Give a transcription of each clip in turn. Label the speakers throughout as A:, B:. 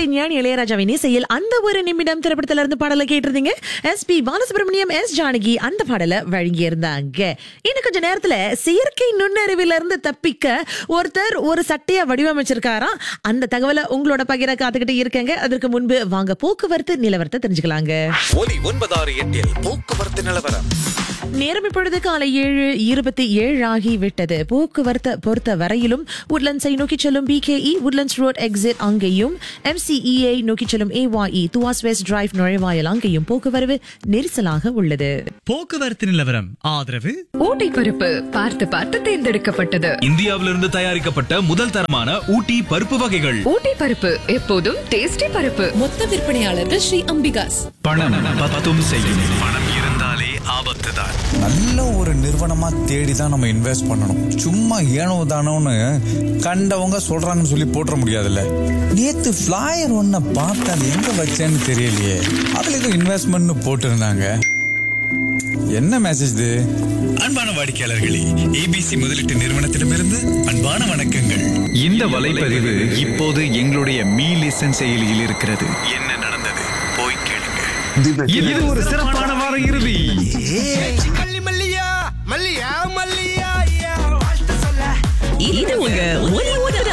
A: ஞானி இளையராஜாவின் இசையில் அந்த ஒரு நிமிடம் திரைப்படத்துல இருந்து பாடலை கேட்டிருந்தீங்க. SP பாலசுப்ரமணியம், S ஜானகி அந்த பாடலை வழங்கி இருந்தாங்க. இன்னும் கொஞ்ச நேரத்துல செயற்கை நுண்ணறிவில இருந்து தப்பிக்க ஒருத்தர் ஒரு சட்டையை வடிவமைச்சிருக்காராம். அந்த தகவலை உங்களோட பகிர காத்துக்கிட்டு இருக்கேங்க. அதற்கு முன்பு வாங்க போக்குவரத்து நிலவரத்தை தெரிஞ்சுக்கலாங்க.
B: ஒலி 968 போக்குவரத்து நிலவரம்.
A: நேரம் இப்பொழுது காலை 7:27 ஆகிவிட்டது. போக்குவரத்தை பொறுத்த வரையிலும் உட்லண்ட்ஸை நோக்கி செல்லும் BKE உட்லண்ட்ஸ் ரோட் எக்ஸிட் அங்கேயும், MCEA நோக்கி செல்லும் AYE துவாஸ் வெஸ்ட் டிரைவ் நுழைவாயில் அங்கேயும் போக்குவரவு நெரிசலாக உள்ளது.
C: போக்குவரத்து நிலவரம் ஆதரவு
D: ஊட்டி பருப்பு பார்த்து பார்த்து தேர்ந்தெடுக்கப்பட்டது.
E: இந்தியாவிலிருந்து தயாரிக்கப்பட்ட முதல் தரமான ஊட்டி பருப்பு வகைகள்.
D: ஊட்டி பருப்பு எப்போதும் டேஸ்டி பருப்பு.
F: மொத்த விற்பனையாளர்கள் ஸ்ரீ அம்பிகாஸ்.
E: பணம் பத்தும் செய்யும். பணம் இருந்தாலே ஆபத்து தான்.
G: நல்ல ஒரு நிறுவனமா தேடி தான் நம்ம இன்வெஸ்ட் பண்ணணும். சும்மா ஏனோ தானோன்னு கண்டவங்க சொல்றாங்கன்னு சொல்லி போட்டுற முடியாதுல்ல. நேத்து ஃபிளையர் ஒன்ன பார்த்து அது எங்க வச்சேன்னு தெரியலையே. அதுல ஏதோ இன்வெஸ்ட்மெண்ட் போட்டு இருந்தாங்க. என்ன மெசேஜ் இது?
E: அன்பான வாடிக்கையாளர்களே, ABC முதலீட்டு நிறுவனத்திடமிருந்து அன்பான வணக்கங்கள். இந்த வலைப்பதிவு இப்போது எங்களுடைய மீ லிசன் செயலியில் இருக்கிறது. என்ன நடந்தது போய் கேளுங்க. இது ஒரு சிறப்பான வார இறுதி.
F: இது உங்க ஒலி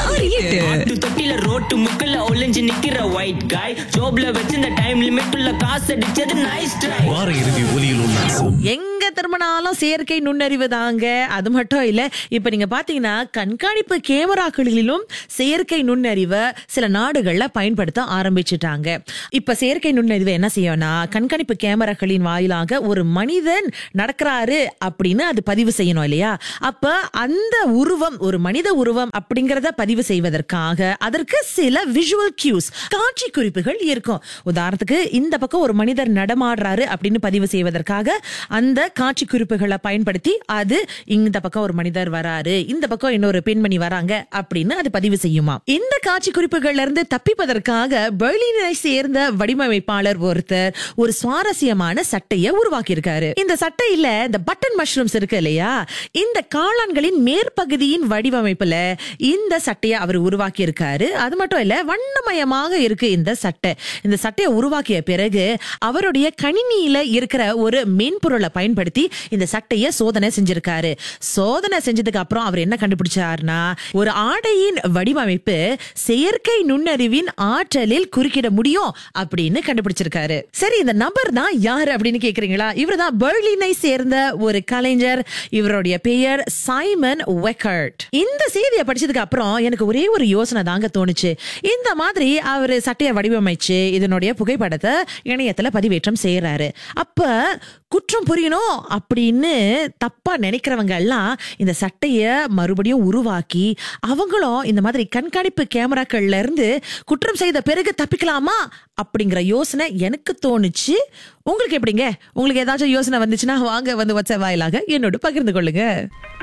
F: 968.
H: தொட்டில ரோட்டு முக்கல்ல ஒளிஞ்சு நிக்கிற ஒயிட் காய் ஜோப்ல வச்சு இந்த டைம் லிமிட் உள்ள காசு அடிச்சது நைஸ் ட்ரை.
E: வார இறுதி ஒலியில் உல்லாசம்.
A: எங்க திரும்பினாலும் செயற்கை நுண்ணறிவு தாங்க. அது மட்டும் இல்ல, இப்ப நீங்க பாத்தீங்கன்னா கண்காணிப்பு கேமராக்களிலும் செயற்கை நுண்ணறிவை சில நாடுகள்ல பயன்படுத்த ஆரம்பிச்சுட்டாங்க. இப்ப செயற்கை நுண்ணறிவு என்ன செய்யணும்னா, கண்காணிப்பு கேமராக்களின் வாயிலாக ஒரு மனிதன் நடக்கிறாரு அப்படின்னு அது பதிவு செய்யணும் இல்லையா? அப்ப அந்த உருவம், ஒரு மனித உருவம் அப்படிங்கறத பதிவு செய்வதற்காக அதற்கு சில விஷுவல் கியூஸ், காட்சி குறிப்புகள் இருக்கும். உதாரணத்துக்கு இந்த பக்கம் ஒரு மனிதர் நடமாடுறாரு அப்படின்னு பதிவு செய்வதற்காக அந்த காட்சி குறிப்புகளை பயன்படுத்தி அது இந்த பக்கம் ஒரு மனிதர் வராரு, இந்த பக்கம் இன்னொரு பெண்மணி வராங்க அப்படின்னு அது பதிவு செய்யுமா. இந்த காட்சி குறிப்புகள்ல இருந்து தப்பிப்பதற்காக பெர்லினை சேர்ந்த வடிவமைப்பாளர் ஒருத்தர் ஒரு சுவாரஸ்யமான சட்டையை உருவாக்கி இருக்காரு. இந்த சட்டையில இந்த பட்டன் மஷ்ரூம்ஸ் இருக்கு இல்லையா, இந்த காளான்களின் மேற்பகுதியின் வடிவமைப்புல இந்த சட்டையை அவர் உருவாக்கி இருக்காரு. அது மட்டும் இல்ல, வண்ணமயமாக இருக்கு இந்த சட்டை. இந்த சட்டையை உருவாக்கிய பிறகு அவருடைய கணினியில இருக்கிற ஒரு மென்பொருளை பயன்படுத்தி இந்த சட்டையை சோதனை செஞ்சிருக்காரு. சோதனை செஞ்சதுக்கு அப்புறம் அவர் என்ன கண்டுபிடிச்சாருன்னா, ஒரு ஆடையின் வடிவமைப்பு செயற்கை நுண்ணறிவின் ஆற்றலில் குறுக்கிட முடியும் அப்படின்னு கண்டுபிடிச்சிருக்காரு. சரி, இந்த நபர் தான் யாரு அப்படின்னு கேக்குறீங்களா? இவர் தான் பெர்லினை சேர்ந்த ஒரு கலைஞர். இவருடைய பெயர் சைமன் வெக்கர்ட். இந்த செய்தியை படிச்சதுக்கு அப்புறம் எனக்கு ஒரே ஒரு யோசனை தாங்க தோணுச்சு. இந்த மாதிரி அவரு சட்டையை வடிவமைச்சு இதனுடைய புகைப்படத்தை இணையத்துல பதிவேற்றம் செய்யறாரு. அப்ப குற்றம் புரியணும் அப்படின்னு தப்பா நினைக்கிறவங்க எல்லாம் இந்த சட்டைய மறுபடியும் உருவாக்கி அவங்களும் இந்த மாதிரி கண்காணிப்பு கேமராக்கள்ல இருந்து குற்றம் செய்த பிறகு தப்பிக்கலாமா அப்படிங்கிற யோசனை எனக்கு தோணுச்சு. உங்களுக்கு எப்படிங்க? உங்களுக்கு ஏதாச்சும் யோசனை வந்துச்சுன்னா வாங்க வந்து வாட்ஸ்அப் வாயிலாக என்னோட பகிர்ந்து கொள்ளுங்க.